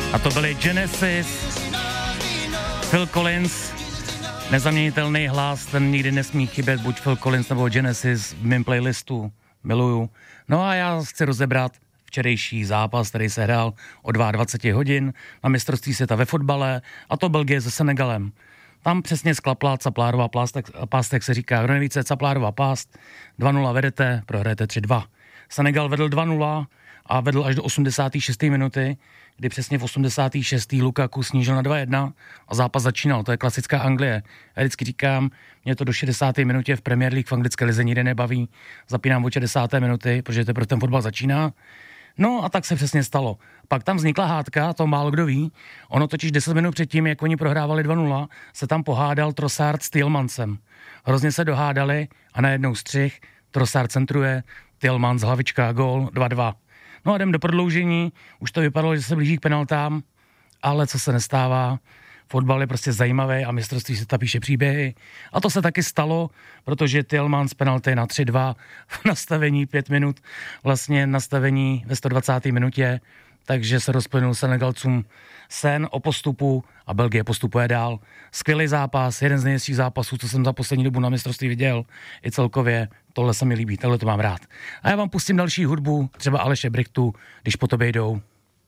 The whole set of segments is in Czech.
A to byly Genesis, Phil Collins, nezaměnitelný hlas, ten nikdy nesmí chybět, buď Phil Collins nebo Genesis v mém playlistu, miluju. No a já chci rozebrat včerejší zápas, který se hrál o 22 hodin na mistrovství světa ve fotbale, a to Belgie se Senegalem. Tam přesně sklapla Caplárová pást, jak se říká, kdo nevíce, Caplárová pást, 2-0 vedete, prohrajete 3-2. Senegal vedl 2-0 a vedl až do 86. minuty, kdy přesně v 86. Lukaku snížil na 2-1 a zápas začínal. To je klasická Anglie. Já vždycky říkám, mě to do 60. minutě v Premier League v anglické lize nikdy nebaví. Zapínám o 60. minuty, protože teprve ten fotbal začíná. No a tak se přesně stalo. Pak tam vznikla hádka, to málo kdo ví. Ono totiž 10 minut předtím, jak oni prohrávali 2-0, se tam pohádal Trossard s Tielemансem. Hrozně se dohádali a najednou střih, Trossard centruje, Tielemans hlavička, gól, 2-2. No a jdem do prodloužení, už to vypadalo, že se blíží k penaltám, ale co se nestává, fotbal je prostě zajímavý a mistrovství světa píše příběhy. A to se taky stalo, protože Tielemans penalty na 3-2 v nastavení 5 minut, vlastně nastavení ve 120. minutě, takže se rozplynul Senegalcům sen o postupu a Belgie postupuje dál. Skvělý zápas, jeden z nejlepších zápasů, co jsem za poslední dobu na mistrovství viděl, i celkově, tohle se mi líbí, tohle to mám rád. A já vám pustím další hudbu, třeba Aleše Brichtu, Když po tobě jdou.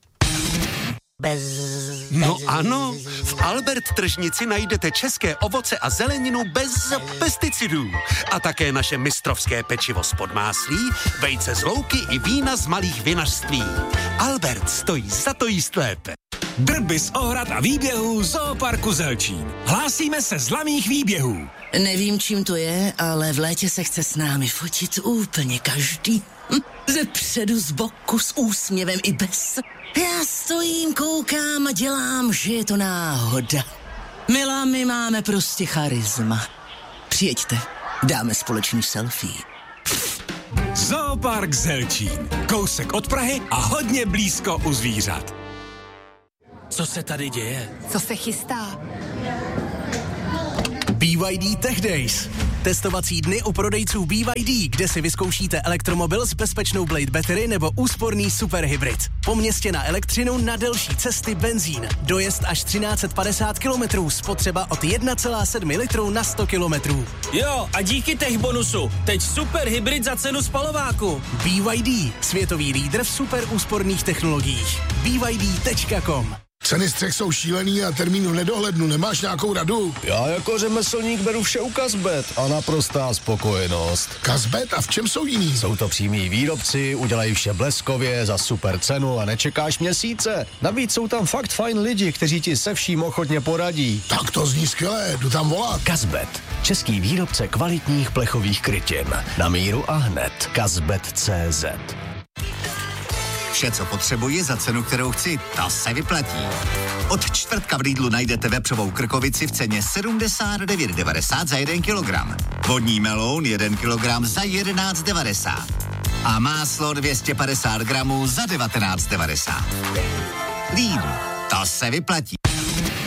No ano, v Albert tržnici najdete české ovoce a zeleninu bez pesticidů. A také naše mistrovské pečivo z podmáslí, vejce z louky i vína z malých vinařství. Albert stojí za to jíst lépe. Drby z ohrad a výběhů Zooparku Zelčín. Hlásíme se z laných výběhů. Nevím, čím to je, ale v létě se chce s námi fotit úplně každý. Ze předu, z boku, s úsměvem i bez. Já stojím, koukám a dělám, že je to náhoda. Milá, my máme prostě charisma. Přijeďte, dáme společný selfie. Zoopark Zelčín. Kousek od Prahy a hodně blízko u zvířat. Co se tady děje? Co se chystá? BYD Tech Days. Testovací dny u prodejců BYD, kde si vyzkoušíte elektromobil s bezpečnou Blade Battery nebo úsporný superhybrid. Po městě na elektřinu, na delší cesty benzín. Dojezd až 1350 km, spotřeba od 1,7 litru na 100 km. Jo, a díky Tech bonusu. Teď superhybrid za cenu spalováku. BYD, světový lídr v super úsporných technologiích. BYD.com. Ceny střech jsou šílený a termínu nedohlednu. Nemáš nějakou radu? Já jako řemeslník beru vše u Kazbet a naprostá spokojenost. Kazbet? A v čem jsou jiný? Jsou to přímí výrobci, udělají vše bleskově, za super cenu a nečekáš měsíce. Navíc jsou tam fakt fajn lidi, kteří ti se vším ochotně poradí. Tak to zní skvěle, jdu tam volat. Kazbet, český výrobce kvalitních plechových krytin. Na míru a hned. Kazbet.cz. Vše, co potřebuji za cenu, kterou chci, to se vyplatí. Od čtvrtka v Lidlu najdete vepřovou krkovici v ceně 79,90 za 1 kilogram. Vodní meloun 1 kilogram za 11,90. A máslo 250 gramů za 19,90. Lidl, to se vyplatí.